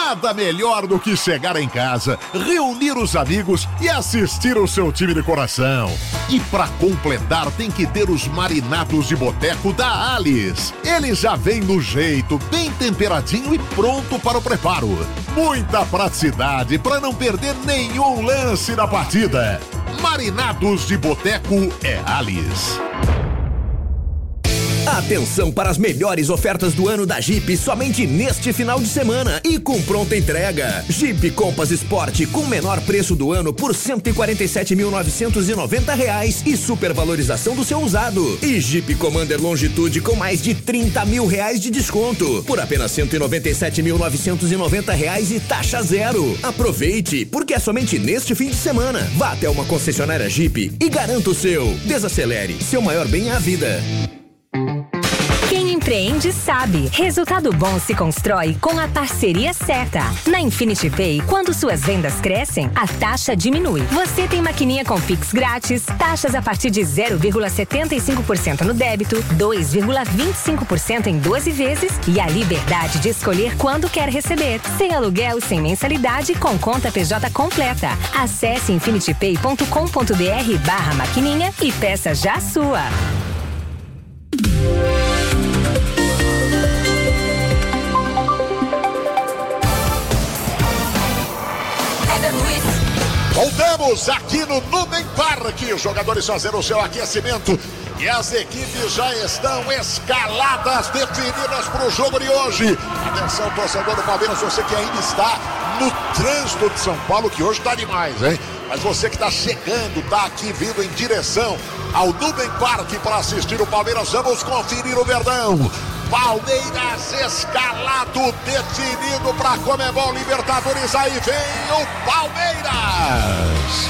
Nada melhor do que chegar em casa, reunir os amigos e assistir o seu time de coração. E pra completar tem que ter os marinados de boteco da Alice. Ele já vem no jeito, bem temperadinho e pronto para o preparo. Muita praticidade para não perder nenhum lance da partida. Marinados de boteco é Alice. Atenção para as melhores ofertas do ano da Jeep somente neste final de semana e com pronta entrega. Jeep Compass Sport com menor preço do ano por R$ 147.990 e supervalorização do seu usado. E Jeep Commander Longitude com mais de R$30 mil de desconto por apenas R$ 197.990 e taxa zero. Aproveite, porque é somente neste fim de semana. Vá até uma concessionária Jeep e garanta o seu. Desacelere, seu maior bem é a vida. Quem empreende sabe. Resultado bom se constrói com a parceria certa. Na Infinity Pay, quando suas vendas crescem, a taxa diminui. Você tem maquininha com Pix grátis, taxas a partir de 0,75% no débito, 2,25% em 12 vezes e a liberdade de escolher quando quer receber. Sem aluguel, sem mensalidade, com conta PJ completa. Acesse infinitypay.com.br/maquininha e peça já a sua. Voltamos aqui no Nubem Parque. Os jogadores fazendo o seu aquecimento e as equipes já estão escaladas, definidas para o jogo de hoje. Atenção, torcedor do Palmeiras, você que ainda está no trânsito de São Paulo, que hoje está demais, hein? Mas você que está chegando, está aqui vindo em direção ao Nubem Parque para assistir o Palmeiras, vamos conferir o Verdão. Palmeiras escalado, definido para Conmebol Libertadores, aí vem o Palmeiras!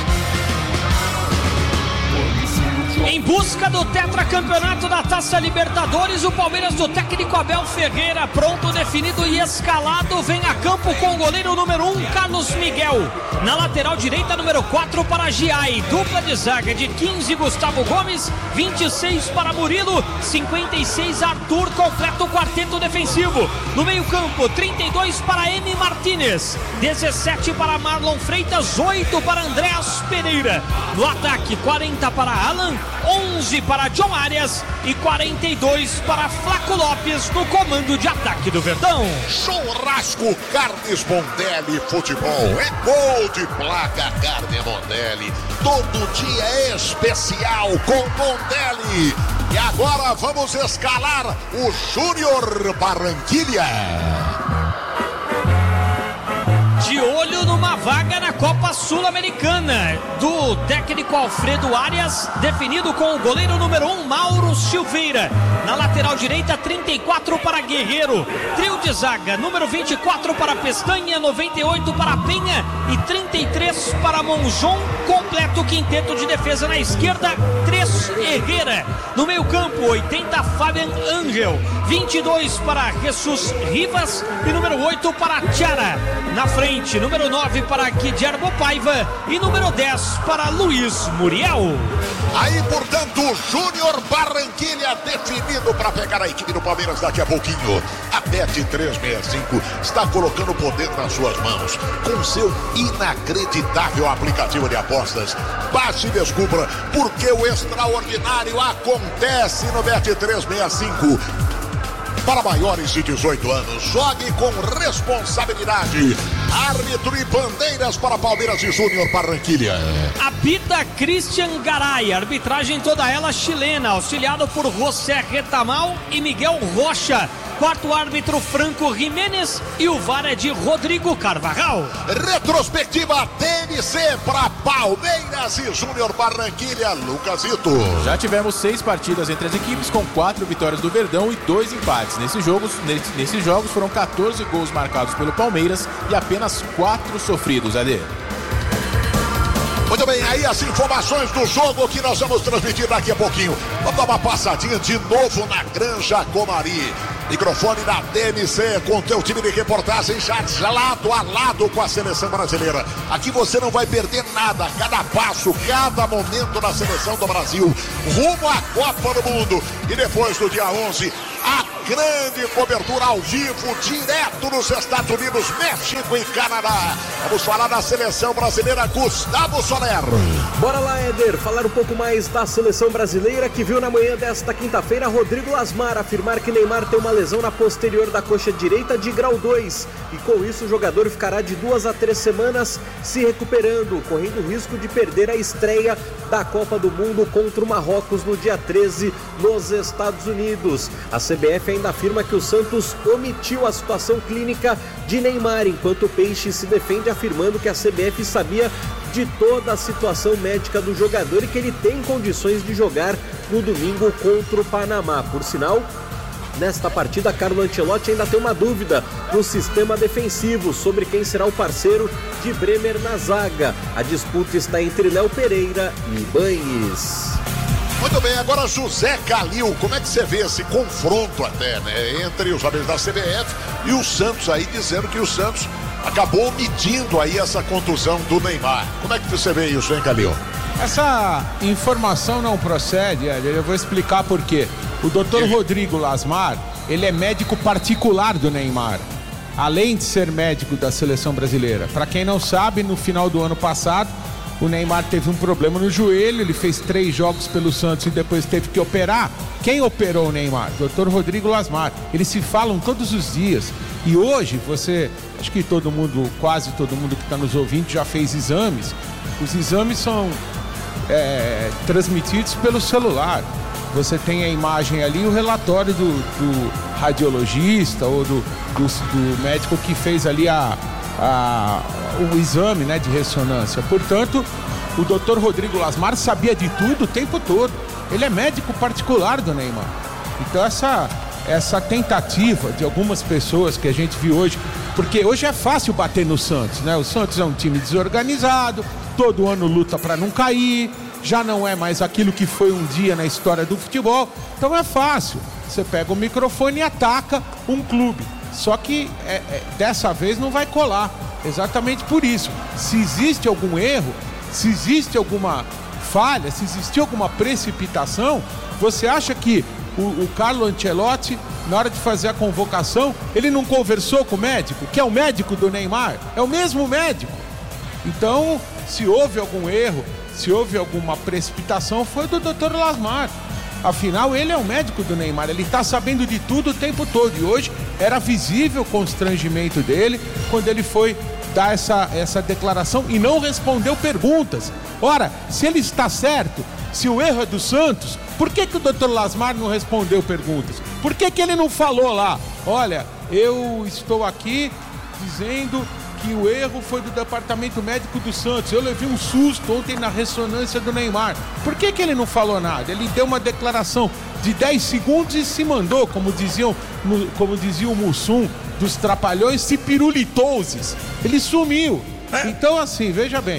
Em busca do tetracampeonato da Taça Libertadores, o Palmeiras do técnico Abel Ferreira, pronto, definido e escalado, vem a campo com o goleiro número 1, Carlos Miguel. Na lateral direita, número 4 para Giai, dupla de zaga de 15, Gustavo Gomes, 26 para Murilo, 56 Arthur, completa o quarteto defensivo. No meio campo, 32 para M. Martínez, 17 para Marlon Freitas, 8 para Andréas Pereira. No ataque, 40 para Alan, 11 para John Arias e 42 para Flaco Lopes no comando de ataque do Verdão. Churrasco Carnes Mondelli Futebol. É gol de placa Carne Mondelli. Todo dia é especial com Mondelli. E agora vamos escalar o Júnior Barranquilla. De olho numa vaga na Copa Sul-Americana do técnico Alfredo Arias, definido com o goleiro número 1, Mauro Silveira. Na lateral direita, 34 para Guerreiro. Trio de zaga, número 24 para Pestanha, 98 para Penha e 33 para Monzon. Completo o quinteto de defesa na esquerda, 3 Herrera. No meio campo, 80 Fabian Angel, 22 para Jesus Rivas e número 8 para Tiara. Na frente, número 9 para Guilherme Paiva e número 10 para Luiz Muriel. Aí, portanto, o Júnior Barranquilla definido para pegar a equipe do Palmeiras daqui a pouquinho. A Bet365 está colocando o poder nas suas mãos com seu inacreditável aplicativo de apostas. Baixe e descubra porque o extraordinário acontece no Bet365. Para maiores de 18 anos, jogue com responsabilidade. Árbitro e bandeiras para Palmeiras e Júnior Barranquilla. Apita Christian Garay, arbitragem toda ela chilena, auxiliado por José Retamal e Miguel Rocha. Quarto árbitro, Franco Jiménez, e o VAR é de Rodrigo Carvajal. Retrospectiva TNC para Palmeiras e Júnior Barranquilla. Lucasito. Já tivemos 6 partidas entre as equipes, com 4 vitórias do Verdão e 2 empates. Nesses jogos foram 14 gols marcados pelo Palmeiras e apenas 4 sofridos, AD. Muito bem, aí as informações do jogo que nós vamos transmitir daqui a pouquinho. Vamos dar uma passadinha de novo na Granja Comari. Microfone da TMC com teu time de reportagem já lado a lado com a seleção brasileira. Aqui você não vai perder nada, cada passo, cada momento da seleção do Brasil rumo à Copa do Mundo. E depois do dia 11, a grande cobertura ao vivo, direto nos Estados Unidos, México e Canadá. Vamos falar da seleção brasileira, Gustavo Soler. Bora lá, Éder, falar um pouco mais da seleção brasileira, que viu na manhã desta quinta-feira Rodrigo Lasmar afirmar que Neymar tem uma lesão na posterior da coxa direita de grau 2 e com isso o jogador ficará de 2 a 3 semanas se recuperando, correndo o risco de perder a estreia da Copa do Mundo contra o Marrocos no dia 13 nos Estados Unidos. A CBF ainda afirma que o Santos omitiu a situação clínica de Neymar, enquanto o Peixe se defende afirmando que a CBF sabia de toda a situação médica do jogador e que ele tem condições de jogar no domingo contra o Panamá. Por sinal, nesta partida, Carlo Ancelotti ainda tem uma dúvida no sistema defensivo sobre quem será o parceiro de Bremer na zaga. A disputa está entre Léo Pereira e Ibañez. Muito bem, agora José Calil, como é que você vê esse confronto até, né, entre os jogadores da CBF e o Santos aí, dizendo que o Santos acabou omitindo aí essa contusão do Neymar. Como é que você vê isso, hein, Calil? Essa informação não procede, eu vou explicar por quê. O Dr. Rodrigo Lasmar, ele é médico particular do Neymar, além de ser médico da seleção brasileira. Para quem não sabe, no final do ano passado, o Neymar teve um problema no joelho, ele fez 3 jogos pelo Santos e depois teve que operar. Quem operou o Neymar? Dr. Rodrigo Lasmar. Eles se falam todos os dias. E hoje, acho que quase todo mundo que está nos ouvindo já fez exames. Os exames são transmitidos pelo celular. Você tem a imagem ali, o relatório do radiologista ou do médico que fez ali o exame, né, de ressonância. Portanto, o Dr. Rodrigo Lasmar sabia de tudo o tempo todo. Ele é médico particular do Neymar. Então essa tentativa de algumas pessoas que a gente viu hoje, porque hoje é fácil bater no Santos, né? O Santos é um time desorganizado, todo ano luta para não cair, já não é mais aquilo que foi um dia na história do futebol, então é fácil. Você pega o microfone e ataca um clube. Só que dessa vez não vai colar, exatamente por isso. Se existe algum erro, se existe alguma falha, se existe alguma precipitação, você acha que o Carlo Ancelotti, na hora de fazer a convocação, ele não conversou com o médico, que é o médico do Neymar? É o mesmo médico. Então, se houve algum erro, se houve alguma precipitação, foi do Dr. Lasmar. Afinal, ele é o médico do Neymar, ele está sabendo de tudo o tempo todo. E hoje era visível o constrangimento dele quando ele foi dar essa declaração e não respondeu perguntas. Ora, se ele está certo, se o erro é do Santos, por que o Dr. Lasmar não respondeu perguntas? Por que ele não falou lá? Olha, eu estou aqui dizendo que o erro foi do departamento médico do Santos. Eu levei um susto ontem na ressonância do Neymar. Por que ele não falou nada? Ele deu uma declaração de 10 segundos e se mandou, como dizia o Mussum, dos Trapalhões, se pirulitoses. Ele sumiu. Então, assim, veja bem,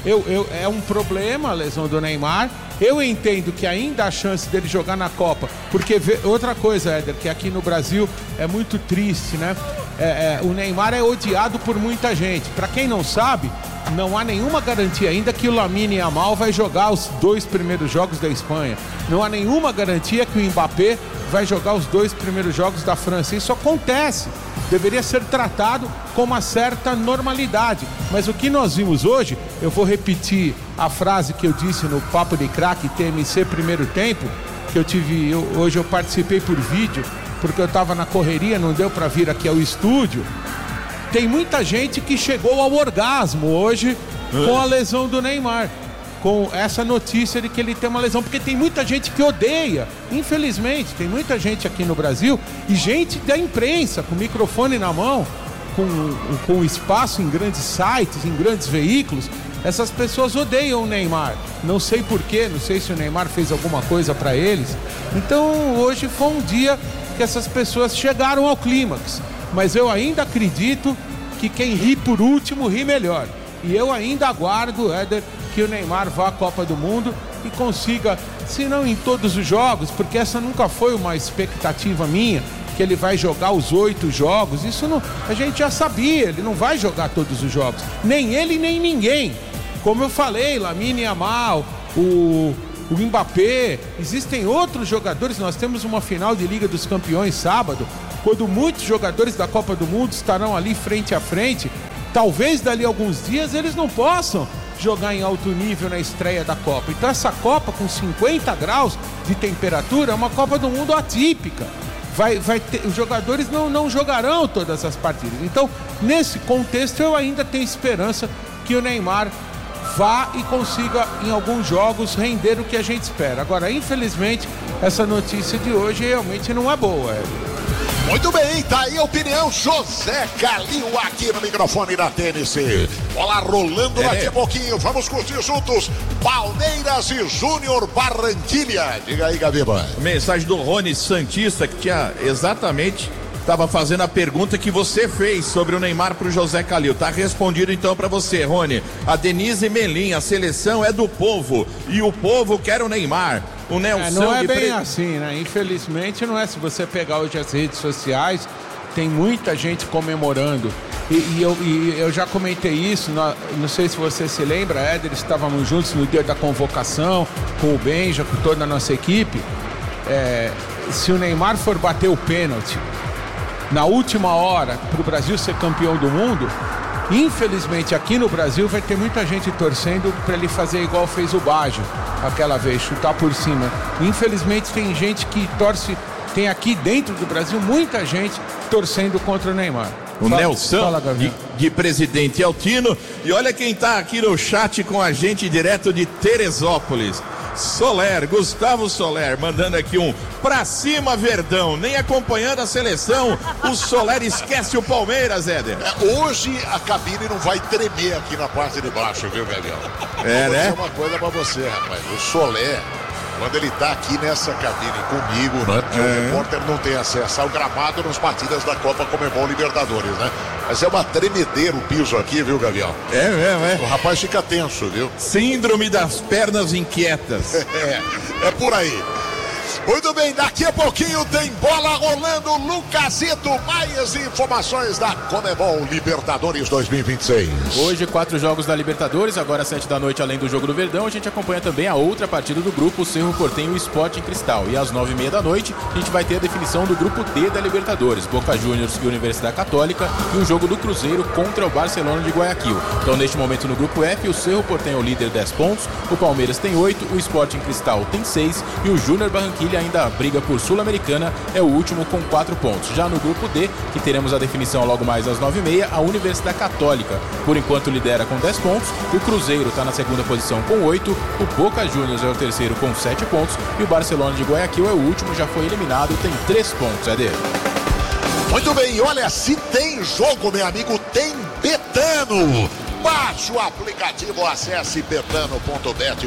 é um problema a lesão do Neymar. Eu entendo que ainda há chance dele jogar na Copa, porque outra coisa, Éder, que aqui no Brasil é muito triste, né? O Neymar é odiado por muita gente. Para quem não sabe, não há nenhuma garantia ainda que o Lamine Yamal vai jogar os 2 primeiros jogos da Espanha. Não há nenhuma garantia que o Mbappé vai jogar os 2 primeiros jogos da França. Isso acontece. Deveria ser tratado com uma certa normalidade. Mas o que nós vimos hoje, eu vou repetir a frase que eu disse no Papo de Craque TMC primeiro tempo, que hoje eu participei por vídeo, porque eu estava na correria, não deu para vir aqui ao estúdio. Tem muita gente que chegou ao orgasmo hoje com a lesão do Neymar, com essa notícia de que ele tem uma lesão, porque tem muita gente que odeia, infelizmente, tem muita gente aqui no Brasil, e gente da imprensa, com o microfone na mão, com espaço em grandes sites, em grandes veículos. Essas pessoas odeiam o Neymar, não sei porquê, não sei se o Neymar fez alguma coisa para eles. Então hoje foi um dia que essas pessoas chegaram ao clímax, mas eu ainda acredito que quem ri por último ri melhor, e eu ainda aguardo, Éder, que o Neymar vá à Copa do Mundo e consiga, se não em todos os jogos, porque essa nunca foi uma expectativa minha, que ele vai jogar os 8 jogos, isso não, a gente já sabia, ele não vai jogar todos os jogos, nem ele nem ninguém. Como eu falei, Lamine Yamal, o o Mbappé, existem outros jogadores. Nós temos uma final de Liga dos Campeões sábado, quando muitos jogadores da Copa do Mundo estarão ali frente a frente. Talvez dali a alguns dias eles não possam jogar em alto nível na estreia da Copa. Então essa Copa com 50 graus de temperatura é uma Copa do Mundo atípica. Os jogadores não jogarão todas as partidas. Então, nesse contexto, eu ainda tenho esperança que o Neymar vá e consiga, em alguns jogos, render o que a gente espera. Agora, infelizmente, essa notícia de hoje realmente não é boa. Muito bem, tá aí a opinião José Calil aqui no microfone da TNC. Bola rolando daqui a pouquinho, vamos curtir juntos Palmeiras e Júnior Barranquilha. Diga aí, Gabiba. Mensagem do Rony Santista, que tinha exatamente, estava fazendo a pergunta que você fez sobre o Neymar pro José Calil. Tá respondido então para você, Rony. A Denise Melim, a seleção é do povo e o povo quer o Neymar. O Nelson não é bem assim, né? Infelizmente não é. Se você pegar hoje as redes sociais, tem muita gente comemorando. E eu já comentei isso, não sei se você se lembra, Éder, estávamos juntos no dia da convocação, com o Benja, com toda a nossa equipe. Se o Neymar for bater o pênalti na última hora para o Brasil ser campeão do mundo, infelizmente aqui no Brasil vai ter muita gente torcendo para ele fazer igual fez o Baggio aquela vez, chutar por cima. Infelizmente tem gente que torce, tem aqui dentro do Brasil muita gente torcendo contra o Neymar. O Nelson de Presidente Altino. E olha quem tá aqui no chat com a gente direto de Teresópolis. Soler, Gustavo Soler, mandando aqui um pra cima Verdão, nem acompanhando a seleção, o Soler esquece o Palmeiras, Éder. Hoje a cabine não vai tremer aqui na parte de baixo, viu, Gabriel? Vou dizer uma coisa pra você, rapaz, o Soler, quando ele tá aqui nessa cabine comigo, né, que o repórter não tem acesso ao gramado nas partidas da Copa Conmebol Libertadores, né? Mas é uma tremedeira o piso aqui, viu, Gabriel? É. O rapaz fica tenso, viu? Síndrome das pernas inquietas. É por aí. Muito bem, daqui a pouquinho tem bola rolando, Lucasito, mais informações da Conmebol Libertadores 2026. Hoje 4 jogos da Libertadores, agora às 7 da noite, além do jogo do Verdão, a gente acompanha também a outra partida do grupo, o Cerro Porteño e o Sporting Cristal. E às 9h30 da noite, a gente vai ter a definição do grupo D da Libertadores, Boca Juniors e Universidade Católica, e o jogo do Cruzeiro contra o Barcelona de Guayaquil. Então, neste momento no grupo F, o Cerro Porteño é o líder, 10 pontos, o Palmeiras tem 8, o Sporting Cristal tem 6 e o Júnior Barranquilha ainda briga por Sul-Americana, é o último com 4 pontos. Já no grupo D, que teremos a definição logo mais às 9h30, a Universidade Católica, por enquanto lidera com 10 pontos, o Cruzeiro está na segunda posição com 8, o Boca Juniors é o terceiro com 7 pontos e o Barcelona de Guayaquil é o último, já foi eliminado, tem 3 pontos, é dele. Muito bem, olha, se tem jogo, meu amigo, tem Betano. Baixe o aplicativo, acesse betano.bet.br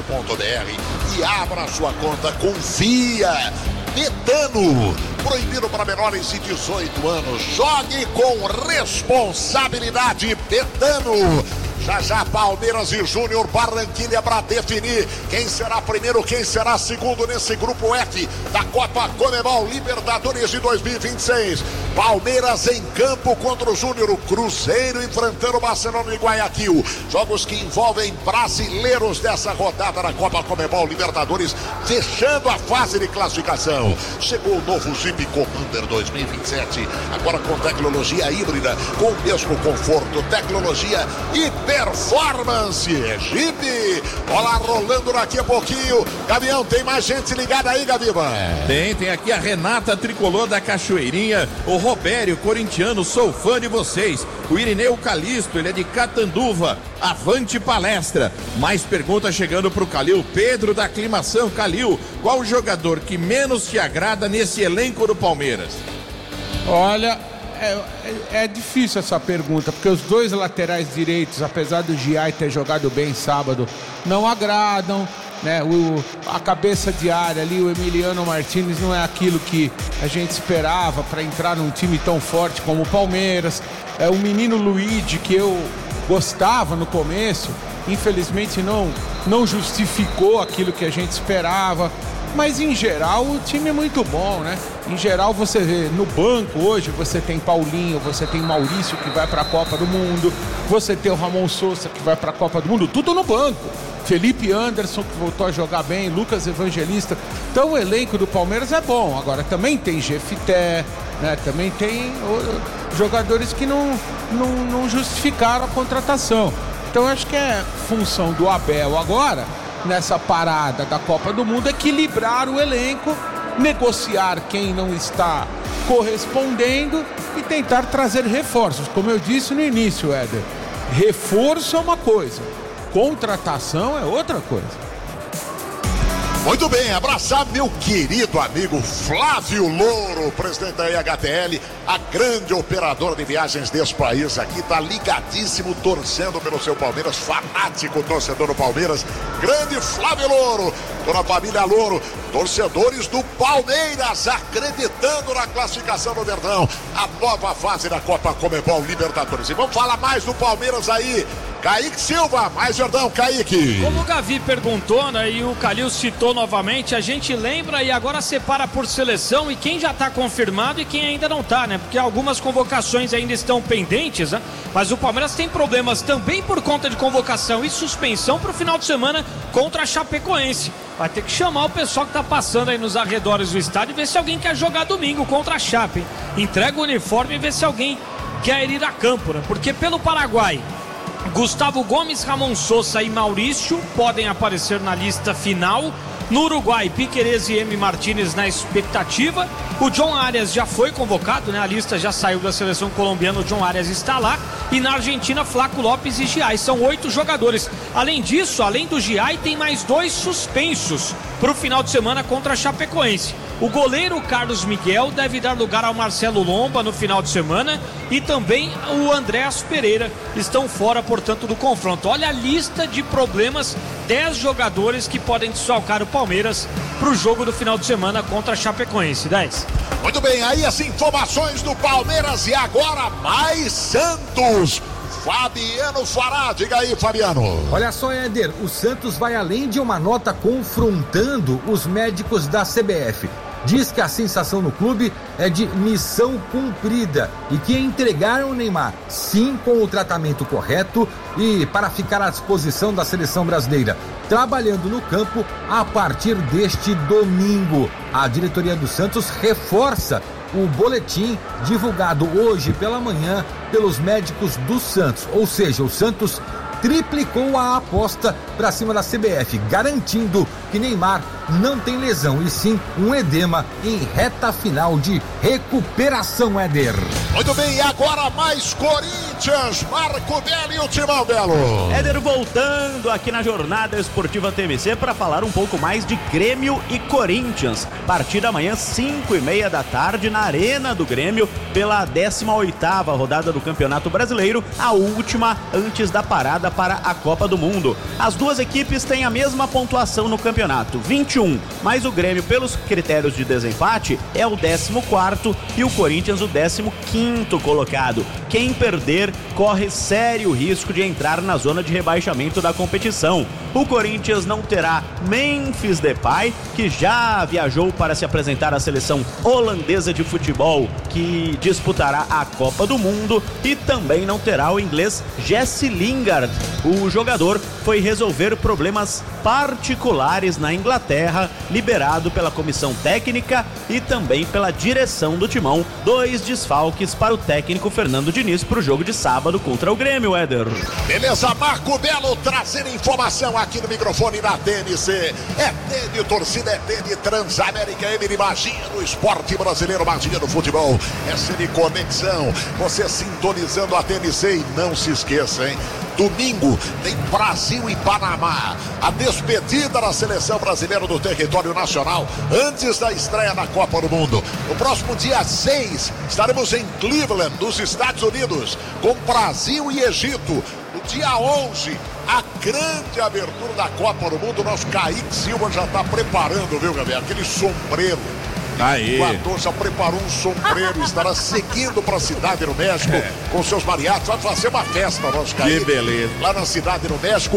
e abra sua conta, confia. Betano, proibido para menores de 18 anos. Jogue com responsabilidade. Betano. Já Palmeiras e Júnior Barranquilha para definir quem será primeiro, quem será segundo nesse grupo F da Copa Conmebol Libertadores de 2026. Palmeiras em campo contra o Júnior, o Cruzeiro enfrentando o Barcelona de Guayaquil. Jogos que envolvem brasileiros dessa rodada da Copa Conmebol Libertadores, fechando a fase de classificação. Chegou o novo Jeep Commander 2027, agora com tecnologia híbrida, com o mesmo conforto, tecnologia e performance. Jeep, bola rolando daqui a pouquinho. Gavião, tem mais gente ligada aí, Gabiba? Tem aqui a Renata Tricolor da Cachoeirinha, o Robério corintiano, sou fã de vocês. O Irineu Calisto, ele é de Catanduva, avante palestra. Mais perguntas chegando pro Calil. Pedro da Aclimação. Calil, qual o jogador que menos te agrada nesse elenco do Palmeiras? Olha, é difícil essa pergunta, porque os dois laterais direitos, apesar do Giai ter jogado bem sábado, não agradam, né? A cabeça de área ali, o Emiliano Martínez, não é aquilo que a gente esperava para entrar num time tão forte como o Palmeiras. O menino Luigi, que eu gostava no começo, infelizmente não justificou aquilo que a gente esperava. mas em geral o time é muito bom, né? Em geral você vê no banco hoje, você tem Paulinho, você tem Maurício que vai para a Copa do Mundo, você tem o Ramon Sousa que vai para a Copa do Mundo, tudo no banco. Felipe Anderson que voltou a jogar bem, Lucas Evangelista. Então o elenco do Palmeiras é bom. Agora também tem Jefité, né? Também tem jogadores que não justificaram a contratação. Então acho que é função do Abel agora, nessa parada da Copa do Mundo, equilibrar o elenco, negociar quem não está correspondendo e tentar trazer reforços. Como eu disse no início, Éder, reforço é uma coisa, contratação é outra coisa. Muito bem, abraçar meu querido amigo Flávio Louro, presidente da IHTL, a grande operadora de viagens desse país aqui, tá ligadíssimo, torcendo pelo seu Palmeiras, fanático torcedor do Palmeiras, grande Flávio Louro, toda a família Louro, torcedores do Palmeiras, acreditando na classificação do Verdão, a nova fase da Copa Conmebol Libertadores. E vamos falar mais do Palmeiras aí. Kaique Silva, mais Verdão, Kaique. Como o Gavi perguntou, né, e o Calil citou novamente, a gente lembra e agora separa por seleção e quem já está confirmado e quem ainda não está, né? Porque algumas convocações ainda estão pendentes, né? Mas o Palmeiras tem problemas também por conta de convocação e suspensão para o final de semana contra a Chapecoense. Vai ter que chamar o pessoal que está passando aí nos arredores do estádio e ver se alguém quer jogar domingo contra a Chape, hein? Entrega o uniforme e vê se alguém quer ir a campo, né? Porque pelo Paraguai, Gustavo Gomes, Ramon Sousa e Maurício podem aparecer na lista final. No Uruguai, Piquerez e M. Martínez na expectativa. O John Arias já foi convocado, né? A lista já saiu da seleção colombiana, o John Arias está lá. E na Argentina, Flaco Lopes e Giai. São 8 jogadores. Além disso, além do Giai, tem mais 2 suspensos para o final de semana contra a Chapecoense. O goleiro Carlos Miguel deve dar lugar ao Marcelo Lomba no final de semana e também o Andréas Pereira estão fora, portanto, do confronto. Olha a lista de problemas, 10 jogadores que podem desfalcar o Palmeiras para o jogo do final de semana contra a Chapecoense. 10. Muito bem, aí as informações do Palmeiras e agora mais Santos. Fabiano Fará, diga aí, Fabiano. Olha só, Éder, o Santos vai além de uma nota confrontando os médicos da CBF. Diz que a sensação no clube é de missão cumprida e que entregaram o Neymar, sim, com o tratamento correto e para ficar à disposição da seleção brasileira, trabalhando no campo a partir deste domingo. A diretoria do Santos reforça o boletim divulgado hoje pela manhã pelos médicos do Santos, ou seja, o Santos triplicou a aposta para cima da CBF, garantindo que Neymar não tem lesão e sim um edema em reta final de recuperação, Éder. Muito bem, e agora mais Corinthians, Marco Belo e o Timão Belo. Éder voltando aqui na Jornada Esportiva TVC para falar um pouco mais de Grêmio e Corinthians. Partida amanhã 5:30 da tarde na Arena do Grêmio pela 18ª rodada do Campeonato Brasileiro, a última antes da parada para a Copa do Mundo. As duas equipes têm a mesma pontuação no campeonato, 21, mas o Grêmio, pelos critérios de desempate, é o 14º e o Corinthians o 15º colocado. Quem perder corre sério risco de entrar na zona de rebaixamento da competição. O Corinthians não terá Memphis Depay, que já viajou para se apresentar à seleção holandesa de futebol, que disputará a Copa do Mundo, e também não terá o inglês Jesse Lingard. O jogador foi resolver problemas particulares na Inglaterra, liberado pela comissão técnica e também pela direção do Timão. 2 desfalques para o técnico Fernando Diniz para o jogo de sábado contra o Grêmio, Éder. Beleza, Marco Belo trazendo informação aqui no microfone da TNC. É TN Torcida, é TN Transamérica, Emily, magia no esporte brasileiro, magia no futebol. Essa de conexão, você sintonizando a TNC e não se esqueça, hein? Domingo tem Brasil e Panamá. A despedida da seleção brasileira do território nacional antes da estreia na Copa do Mundo. No próximo dia 6 estaremos em Cleveland, nos Estados Unidos, com Brasil e Egito. No dia 11, a grande abertura da Copa do Mundo. Nosso Kaique Silva já está preparando, viu, galera? Aquele sombreiro. Aí. O ator já preparou um sombreiro, estará seguindo para a cidade no México com seus mariachis. Vai fazer uma festa, nosso Kaique. Que beleza. Lá na cidade no México,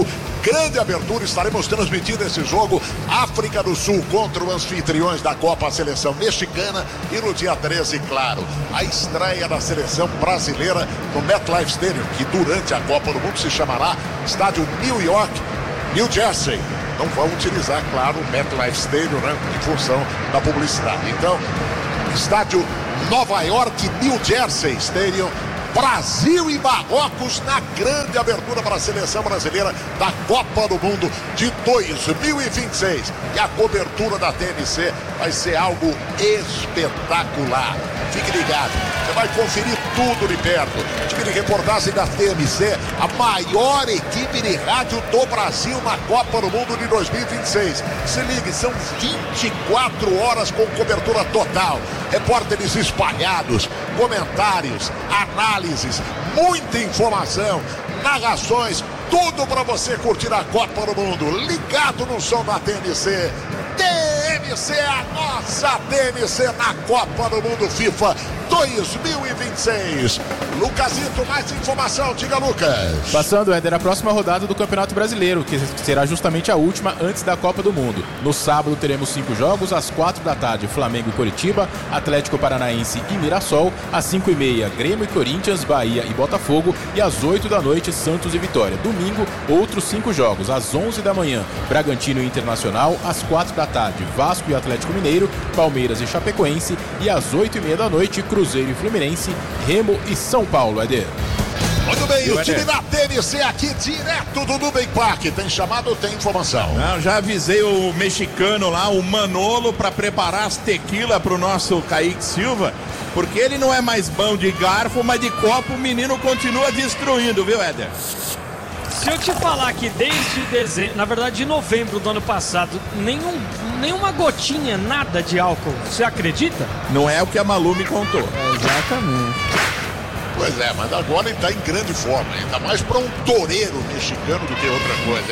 grande abertura, estaremos transmitindo esse jogo, África do Sul contra os anfitriões da Copa, a seleção mexicana, e no dia 13, claro, a estreia da seleção brasileira no MetLife Stadium, que durante a Copa do Mundo se chamará Estádio New York, New Jersey. Não vão utilizar, claro, o MetLife Stadium, né, em função da publicidade. Então, Estádio Nova York, New Jersey Stadium, Brasil e Marrocos na grande abertura para a seleção brasileira da Copa do Mundo de 2026. E a cobertura da TNC vai ser algo espetacular. Fique ligado, você vai conferir tudo de perto. Time de reportagem da TNC, a maior equipe de rádio do Brasil na Copa do Mundo de 2026. Se ligue, são 24 horas com cobertura total. Repórteres espalhados, comentários, análises, muita informação, narrações, tudo para você curtir a Copa do Mundo. Ligado no som da TNC. TNC, a nossa TNC na Copa do Mundo FIFA 2026. Lucasito, mais informação, diga, Lucas. Passando, Éder, a próxima rodada do Campeonato Brasileiro, que será justamente a última antes da Copa do Mundo. No sábado teremos 5 jogos, às 4 da tarde, Flamengo e Coritiba, Atlético Paranaense e Mirassol, às 5h30, Grêmio e Corinthians, Bahia e Botafogo, e às 8 da noite, Santos e Vitória. Domingo, outros 5 jogos, às 11 da manhã, Bragantino e Internacional, às 4 da tarde, Vasco e Atlético Mineiro, Palmeiras e Chapecoense, e às 8h30 da noite, Cruzeiro e Fluminense, Remo e São Paulo, Éder. Muito bem, o time da TNC aqui direto do Nubem Park. Tem chamado, tem informação. Não, já avisei o mexicano lá, o Manolo, para preparar as tequila pro nosso Kaique Silva, porque ele não é mais bom de garfo, mas de copo o menino continua destruindo, viu, Éder? Se eu te falar que desde dezembro, na verdade de novembro do ano passado, nenhuma gotinha, nada de álcool, você acredita? Não é o que a Malu me contou. Exatamente. Pois é, mas agora ele tá em grande forma, ainda mais para um toureiro mexicano do que outra coisa,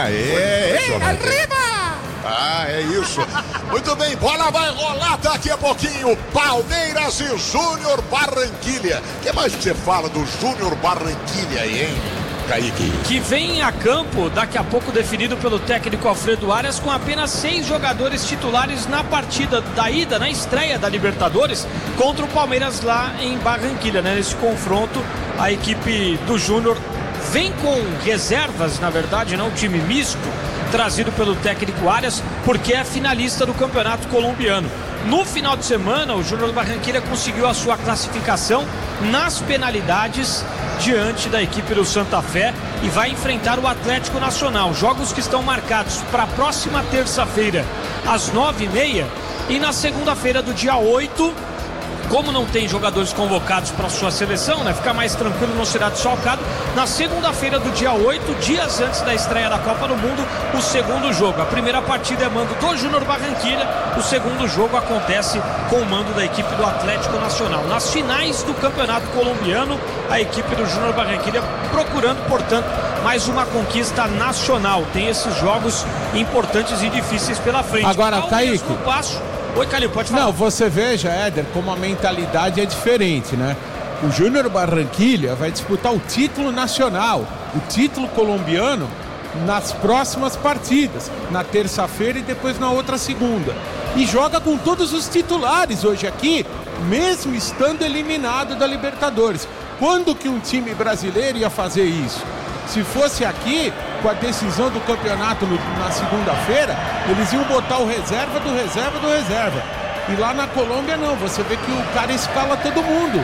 hein? Arriba! Ah, é isso. Muito bem, bola vai rolar daqui a pouquinho. Palmeiras e Júnior Barranquilla. O que mais que você fala do Júnior Barranquilla aí, hein, Kaique? Que vem a campo daqui a pouco definido pelo técnico Alfredo Arias, com apenas 6 jogadores titulares na partida da ida, na estreia da Libertadores contra o Palmeiras lá em Barranquilla, né? Nesse confronto, a equipe do Júnior vem com reservas, na verdade, não, um time misto trazido pelo técnico Arias, porque é finalista do Campeonato Colombiano. No final de semana, o Júnior Barranquilla conseguiu a sua classificação nas penalidades diante da equipe do Santa Fé e vai enfrentar o Atlético Nacional. Jogos que estão marcados para a próxima terça-feira, às 9h30, e na segunda-feira do dia 8, como não tem jogadores convocados para sua seleção, né, fica mais tranquilo, não será desfalcado. Na segunda-feira do dia 8, dias antes da estreia da Copa do Mundo, o segundo jogo. A primeira partida é mando do Júnior Barranquilla, o segundo jogo acontece com o mando da equipe do Atlético Nacional. Nas finais do Campeonato Colombiano, a equipe do Júnior Barranquilla procurando, portanto, mais uma conquista nacional. Tem esses jogos importantes e difíceis pela frente. Agora, Kaique, oi, Calil, pode falar. Não, você veja, Éder, como a mentalidade é diferente, né? O Júnior Barranquilla vai disputar o título nacional, o título colombiano, nas próximas partidas, na terça-feira e depois na outra segunda. E joga com todos os titulares hoje aqui, mesmo estando eliminado da Libertadores. Quando que um time brasileiro ia fazer isso? Se fosse aqui, com a decisão do campeonato na segunda-feira, eles iam botar o reserva do reserva do reserva. E lá na Colômbia não, você vê que o cara escala todo mundo.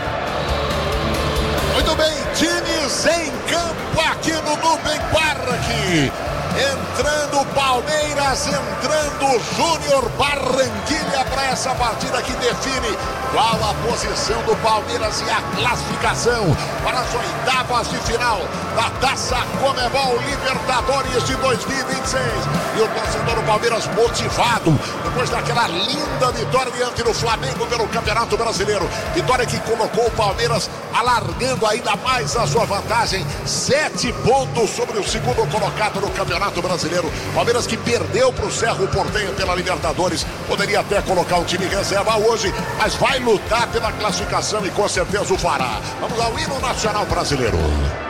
Muito bem, times em campo aqui no Nubem Park. Entrando Palmeiras, entrando Júnior Barranquilla para essa partida que define qual a posição do Palmeiras e a classificação para as oitavas de final da Taça Conmebol Libertadores de 2026. E o torcedor do Palmeiras motivado depois daquela linda vitória diante do Flamengo pelo Campeonato Brasileiro. Vitória que colocou o Palmeiras alargando ainda mais a sua vantagem. 7 pontos sobre o segundo colocado no Campeonato Brasileiro. Palmeiras que perdeu para o Cerro Porteño pela Libertadores. Poderia até colocar um time reserva hoje, mas vai lutar pela classificação e com certeza o fará. Vamos ao hino nacional brasileiro.